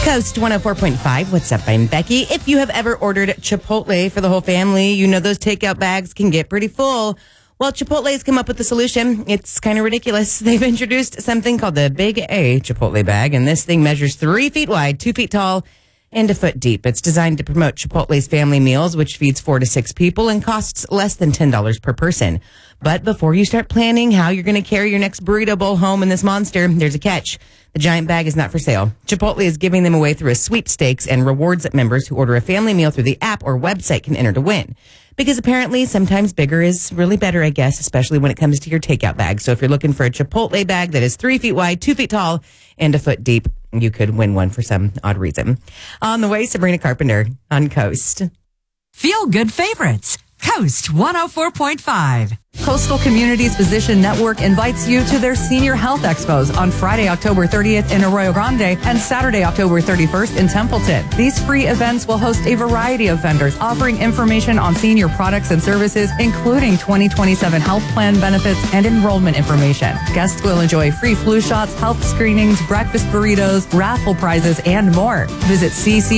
Coast 104.5. What's up? I'm Becky. If you have ever ordered Chipotle for the whole family, you know those takeout bags can get pretty full. Well, Chipotle's come up with a solution. It's kind of ridiculous. They've introduced something called the Big A Chipotle bag, and this thing measures 3 feet wide, 2 feet tall, and a foot deep. It's designed to promote Chipotle's family meals, which feeds 4 to 6 people and costs less than $10 per person. But before you start planning how you're going to carry your next burrito bowl home in this monster, there's a catch. The giant bag is not for sale. Chipotle is giving them away through a sweepstakes, and rewards that members who order a family meal through the app or website can enter to win. Because apparently sometimes bigger is really better, I guess, especially when it comes to your takeout bag. So if you're looking for a Chipotle bag that is 3 feet wide, 2 feet tall, and a foot deep, you could win one for some odd reason. On the way, Sabrina Carpenter on Coast. Feel good favorites. Coast 104.5. Coastal Communities Physician Network invites you to their Senior Health Expos on Friday, October 30th in Arroyo Grande and Saturday, October 31st in Templeton. These free events will host a variety of vendors offering information on senior products and services, including 2027 health plan benefits and enrollment information. Guests will enjoy free flu shots, health screenings, breakfast burritos, raffle prizes, and more. Visit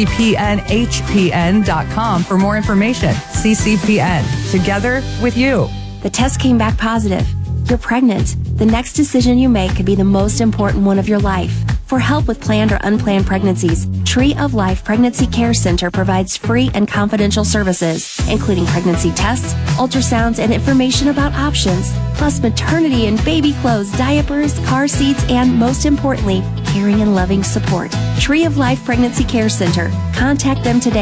ccpnhpn.com for more information. CCPN, together with you. The test came back positive. You're pregnant. The next decision you make could be the most important one of your life. For help with planned or unplanned pregnancies, Tree of Life Pregnancy Care Center provides free and confidential services, including pregnancy tests, ultrasounds, and information about options, plus maternity and baby clothes, diapers, car seats, and most importantly, caring and loving support. Tree of Life Pregnancy Care Center. Contact them today